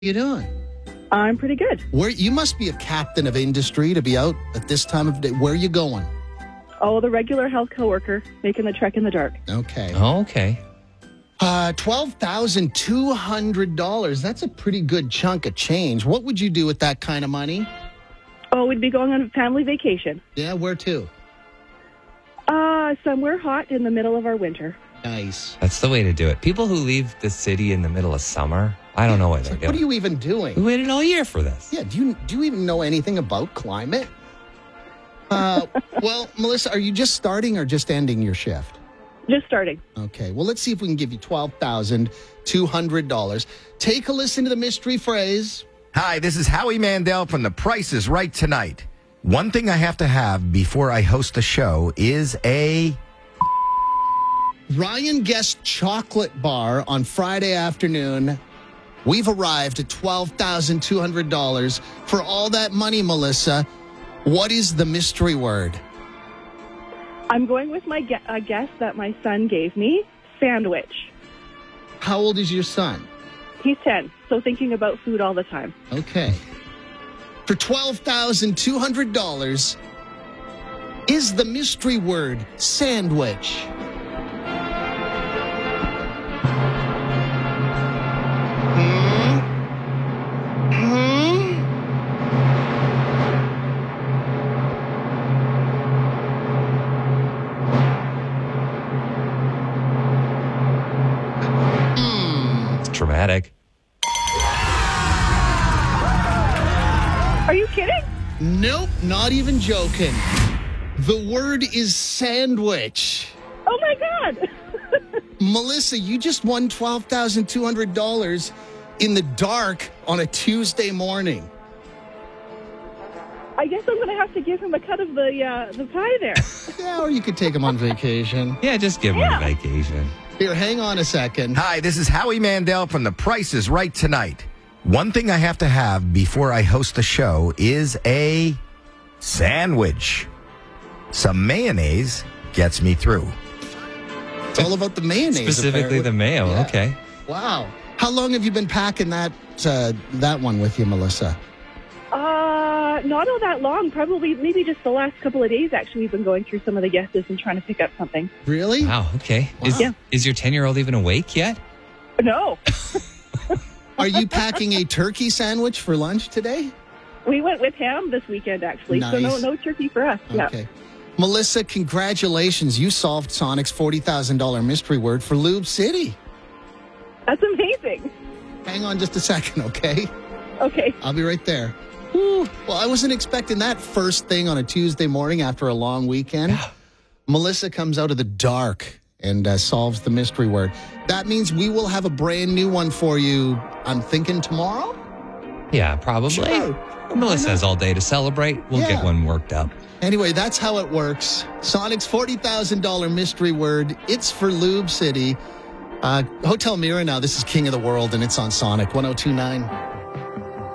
you doing? I'm pretty good. Where you must be a captain of industry to be out at this time of day. Where are you going? Oh, the regular health coworker making the trek in the dark. Okay. Oh, okay. $12,200. That's a pretty good chunk of change. What would you do with that kind of money? Oh, we'd be going on a family vacation. Yeah, where to? Somewhere hot in the middle of our winter. Nice. That's the way to do it. People who leave the city in the middle of summer, I don't know what they're What doing. are you even doing? We waited all year for this. Yeah, do you even know anything about climate? Well, Melissa, are you just starting or just ending your shift? Just starting. Okay, well, let's see if we can give you $12,200. Take a listen to the mystery phrase. Hi, this is Howie Mandel from The Price is Right Tonight. One thing I have to have before I host the show is a... Ryan guessed chocolate bar on Friday afternoon. We've arrived at $12,200. For all that money, Melissa, what is the mystery word? I'm going with my guess that my son gave me, sandwich. How old is your son? He's 10, so thinking about food all the time. Okay. For $12,200, is the mystery word sandwich? It's dramatic. Are you kidding? Nope, not even joking. The word is sandwich. Oh, my God. Melissa, you just won $12,200 in the dark on a Tuesday morning. I guess I'm going to have to give him a cut of the pie there. Yeah, or you could take him on vacation. Yeah, just give them a vacation. Here, hang on a second. Hi, this is Howie Mandel from The Price is Right Tonight. One thing I have to have before I host the show is a sandwich. Some mayonnaise gets me through. It's all about the mayonnaise. Specifically apparently. the mayo. Yeah. Okay. Wow. How long have you been packing that one with you, Melissa? Not all that long. Probably maybe just the last couple of days, actually. We've been going through some of the guesses and trying to pick up something. Really? Wow. Okay. Wow. Is your 10-year-old even awake yet? No. Are you packing a turkey sandwich for lunch today? We went with ham this weekend, actually. Nice. So no turkey for us. Okay. Yeah. Melissa, congratulations. You solved Sonic's $40,000 mystery word for Lube City. That's amazing. Hang on just a second, okay? Okay. I'll be right there. Whew. Well, I wasn't expecting that first thing on a Tuesday morning after a long weekend. Melissa comes out of the dark and solves the mystery word. That means we will have a brand new one for you, I'm thinking tomorrow? Yeah, probably. Sure. Melissa has all day to celebrate. We'll get one worked up. Anyway, that's how it works. Sonic's $40,000 mystery word. It's for Lube City. Hotel Mira now. This is King of the World, and it's on Sonic 102.9.